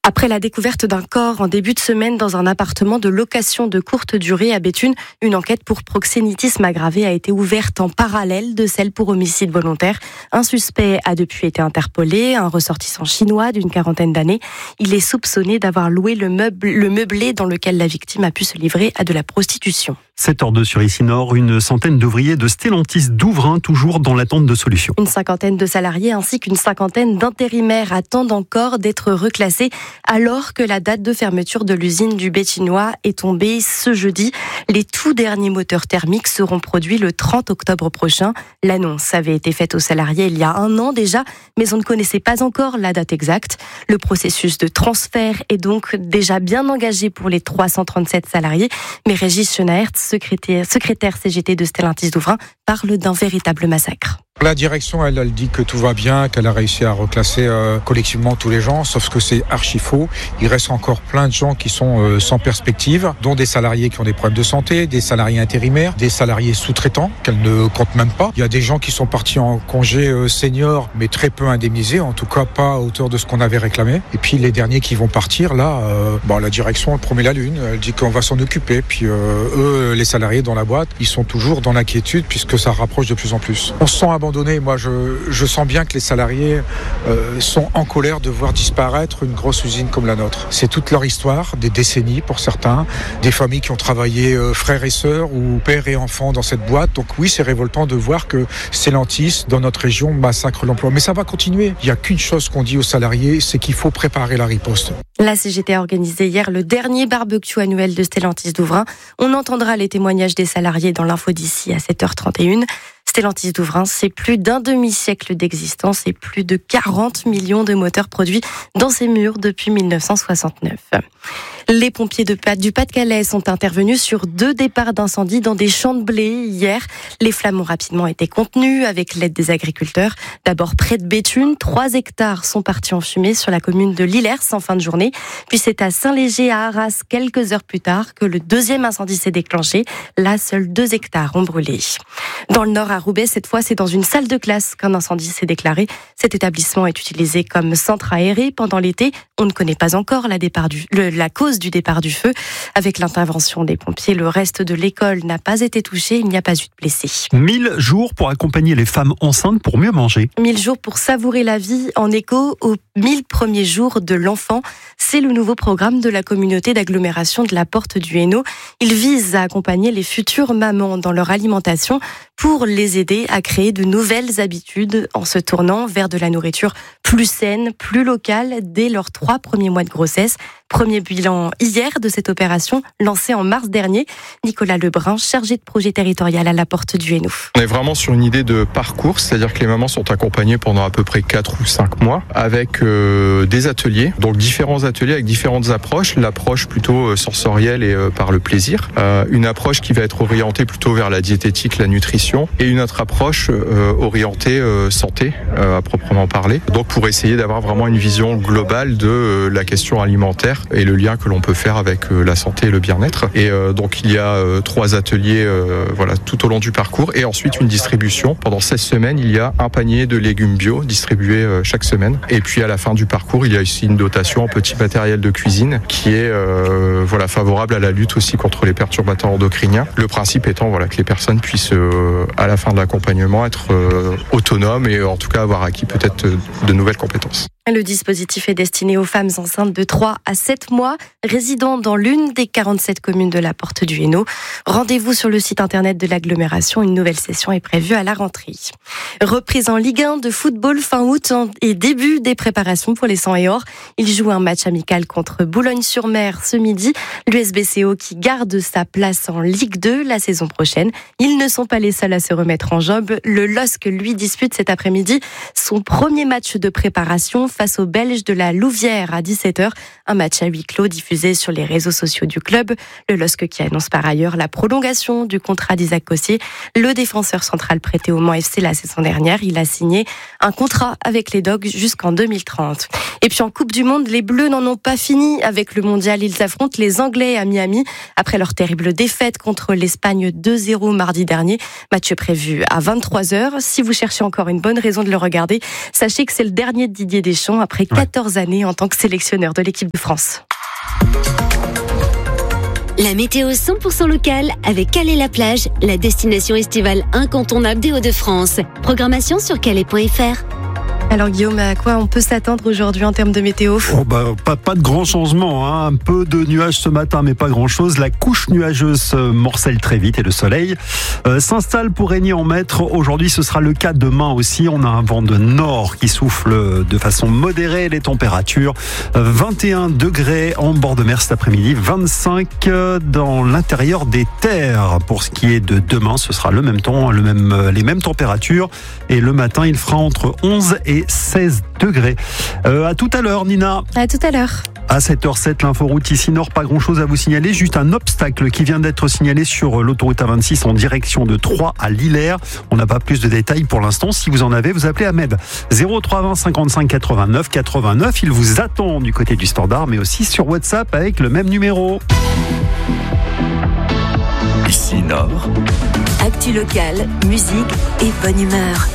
Après la découverte d'un corps en début de semaine dans un appartement de location de courte durée à Béthune, une enquête pour proxénétisme aggravé a été ouverte en parallèle de celle pour homicide volontaire. Un suspect a depuis été interpellé, un ressortissant chinois d'une quarantaine d'années. Il est soupçonné d'avoir loué le meublé dans lequel la victime a pu se livrer à de la prostitution. 7h02 sur Ici-Nord, une centaine d'ouvriers de Stellantis d'Ouvrin toujours dans l'attente de solutions. Une cinquantaine de salariés ainsi qu'une cinquantaine d'intérimaires attendent encore d'être reclassés alors que la date de fermeture de l'usine du Béthinois est tombée ce jeudi. Les tout derniers moteurs thermiques seront produits le 30 octobre prochain. L'annonce avait été faite aux salariés il y a un an déjà, mais on ne connaissait pas encore la date exacte. Le processus de transfert est donc déjà bien engagé pour les 337 salariés, mais Régis Schenaert, secrétaire CGT de Stellantis d'Ouvrin, parle d'un véritable massacre. La direction, elle dit que tout va bien, qu'elle a réussi à reclasser collectivement tous les gens, sauf que c'est archi faux. Il reste encore plein de gens qui sont sans perspective, dont des salariés qui ont des problèmes de santé, des salariés intérimaires, des salariés sous-traitants qu'elle ne compte même pas. Il y a des gens qui sont partis en congé senior, mais très peu indemnisés, en tout cas pas à hauteur de ce qu'on avait réclamé. Et puis les derniers qui vont partir, là, la direction elle promet la lune, elle dit qu'on va s'en occuper. Puis eux, les salariés dans la boîte, ils sont toujours dans l'inquiétude puisque ça rapproche de plus en plus. On se sent abandonné. Moi, je sens bien que les salariés sont en colère de voir disparaître une grosse usine comme la nôtre. C'est toute leur histoire, des décennies pour certains, des familles qui ont travaillé frères et sœurs ou pères et enfants dans cette boîte. Donc oui, c'est révoltant de voir que Stellantis, dans notre région, massacre l'emploi. Mais ça va continuer. Il n'y a qu'une chose qu'on dit aux salariés, c'est qu'il faut préparer la riposte. La CGT a organisé hier le dernier barbecue annuel de Stellantis d'Ouvrin. On entendra les témoignages des salariés dans l'info d'ici à 7h31. Stellantis d'Ouvrin, c'est plus d'un demi-siècle d'existence et plus de 40 millions de moteurs produits dans ses murs depuis 1969. Les pompiers du Pas-de-Calais sont intervenus sur 2 départs d'incendie dans des champs de blé hier. Les flammes ont rapidement été contenues avec l'aide des agriculteurs. D'abord près de Béthune, 3 hectares sont partis en fumée sur la commune de Lillers en fin de journée. Puis c'est à Saint-Léger à Arras quelques heures plus tard que le deuxième incendie s'est déclenché. Là, seuls 2 hectares ont brûlé. Dans le nord à Roubaix, cette fois, c'est dans une salle de classe qu'un incendie s'est déclaré. Cet établissement est utilisé comme centre aéré pendant l'été. On ne connaît pas encore la cause du départ du feu. Avec l'intervention des pompiers, le reste de l'école n'a pas été touché. Il n'y a pas eu de blessés. 1000 jours pour accompagner les femmes enceintes pour mieux manger. 1000 jours pour savourer la vie en écho aux 1000 premiers jours de l'enfant. C'est le nouveau programme de la communauté d'agglomération de la Porte du Hainaut. Il vise à accompagner les futures mamans dans leur alimentation pour les aider à créer de nouvelles habitudes en se tournant vers de la nourriture plus saine, plus locale dès leurs 3 premiers mois de grossesse. Premier bilan hier de cette opération lancée en mars dernier. Nicolas Lebrun, chargé de projet territorial à la Porte du Hainaut. On est vraiment sur une idée de parcours, c'est-à-dire que les mamans sont accompagnées pendant à peu près 4 ou 5 mois avec des ateliers, donc différents ateliers avec différentes approches. L'approche plutôt sensorielle et par le plaisir, une approche qui va être orientée plutôt vers la diététique, la nutrition, et une autre approche orientée santé à proprement parler. Donc pour essayer d'avoir vraiment une vision globale de la question alimentaire et le lien que l'on peut faire avec la santé et le bien-être. Et donc il y a 3 ateliers tout au long du parcours et ensuite une distribution. Pendant 16 semaines, il y a un panier de légumes bio distribué chaque semaine. Et puis à la fin du parcours, il y a aussi une dotation en petit matériel de cuisine qui est favorable à la lutte aussi contre les perturbateurs endocriniens. Le principe étant que les personnes puissent à la fin de l'accompagnement être autonomes et en tout cas avoir acquis peut-être de nouvelles compétences. Le dispositif est destiné aux femmes enceintes de 3 à 7 mois, résidant dans l'une des 47 communes de la Porte du Hainaut. Rendez-vous sur le site internet de l'agglomération. Une nouvelle session est prévue à la rentrée. Reprise en Ligue 1 de football fin août et début des préparations pour les 100 et or. Ils jouent un match amical contre Boulogne-sur-Mer ce midi. L'USBCO qui garde sa place en Ligue 2 la saison prochaine. Ils ne sont pas les seuls à se remettre en jambe. Le LOSC, lui, dispute cet après-midi son premier match de préparation face aux Belges de la Louvière à 17h. Un match à huis clos diffusé sur les réseaux sociaux du club. Le LOSC qui annonce par ailleurs la prolongation du contrat d'Isaac Cossier. Le défenseur central prêté au Mans FC la saison dernière, il a signé un contrat avec les Dogs jusqu'en 2030. Et puis en Coupe du Monde, les Bleus n'en ont pas fini avec le mondial. Ils affrontent les Anglais à Miami après leur terrible défaite contre l'Espagne 2-0 mardi dernier. Match prévu à 23h. Si vous cherchez encore une bonne raison de le regarder, sachez que c'est le dernier de Didier Deschamps. Deschamps après 14 années en tant que sélectionneur de l'équipe de France. La météo 100% locale avec Calais-la-Plage, la destination estivale incontournable des Hauts-de-France. Programmation sur calais.fr. Alors Guillaume, à quoi on peut s'attendre aujourd'hui en termes de météo ? Pas de grand changement, hein. Un peu de nuages ce matin, mais pas grand-chose. La couche nuageuse morcelle très vite et le soleil s'installe pour régner en maître. Aujourd'hui, ce sera le cas demain aussi. On a un vent de nord qui souffle de façon modérée. Les températures 21 degrés en bord de mer cet après-midi, 25 dans l'intérieur des terres. Pour ce qui est de demain, ce sera le même temps, les mêmes températures. Et le matin, il fera entre 11 et 16 degrés. À tout à l'heure, Nina. À tout à l'heure. À 7h07, l'inforoute ici Nord, pas grand chose à vous signaler, juste un obstacle qui vient d'être signalé sur l'autoroute A26 en direction de Troyes à Lillers. On n'a pas plus de détails pour l'instant. Si vous en avez, vous appelez Ahmed. 0320 55 89 89. Il vous attend du côté du standard, mais aussi sur WhatsApp avec le même numéro. Ici Nord. Actu locale, musique et bonne humeur.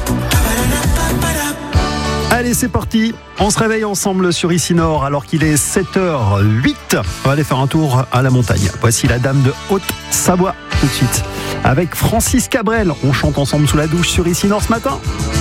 Allez, c'est parti. On se réveille ensemble sur Ici Nord alors qu'il est 7h08. On va aller faire un tour à la montagne. Voici la dame de Haute-Savoie tout de suite. Avec Francis Cabrel, on chante ensemble sous la douche sur Ici Nord ce matin.